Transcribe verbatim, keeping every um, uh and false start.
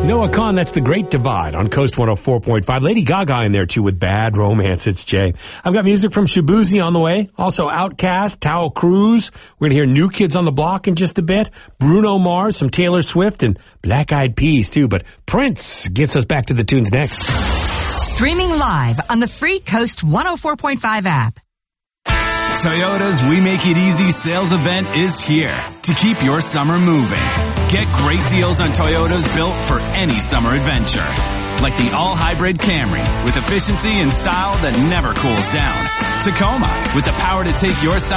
Noah Kahn, that's The Great Divide on Coast one oh four point five. Lady Gaga in there, too, with Bad Romance. It's Jay. I've got music from Shabuzi on the way. Also, Outkast, Tao Cruz. We're going to hear New Kids on the Block in just a bit. Bruno Mars, some Taylor Swift, and Black Eyed Peas, too. But Prince gets us back to the tunes next. Streaming live on the free Coast one oh four point five app. Toyota's We Make It Easy sales event is here to keep your summer moving. Get great deals on Toyotas built for any summer adventure. Like the all-hybrid Camry with efficiency and style that never cools down. Tacoma with the power to take your summer